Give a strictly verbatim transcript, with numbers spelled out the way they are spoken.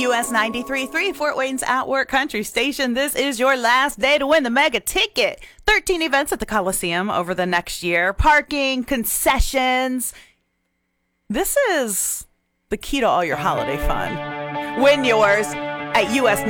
U S ninety-three point three, Fort Wayne's At Work Country Station. This is your last day to win the mega ticket. thirteen events at the Coliseum over the next year. Parking, concessions. This is the key to all your holiday fun. Win yours at U S